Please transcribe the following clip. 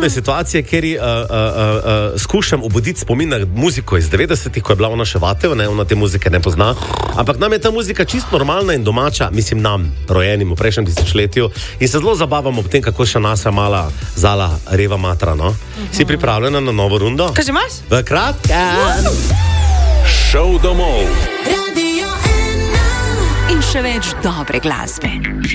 čudne situacije, kjer skušam obuditi spomin na muziko iz 90-ih, ko je bila ona še vatev, ona te muzike ne pozna. Ampak nam je ta muzika čisto normalna in domača, mislim nam, rojenim v prejšnjem tisočletju. In se zelo zabavamo ob tem, kako še naša mala zala reva matra, no? Si pripravljena na novo rundo? Kaj že imaš? V kratkem. Šov domov. In še več dobre glasbe.